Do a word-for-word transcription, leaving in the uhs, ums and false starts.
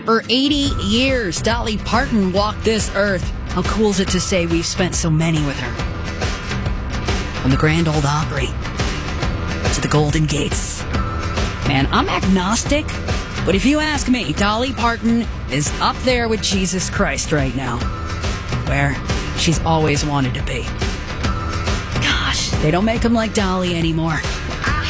For eighty years, Dolly Parton walked this earth. How cool is it to say we've spent so many with her? From the Grand Ole Opry to the Golden Gates. Man, I'm agnostic, but if you ask me, Dolly Parton is up there with Jesus Christ right now, where she's always wanted to be. Gosh, they don't make them like Dolly anymore.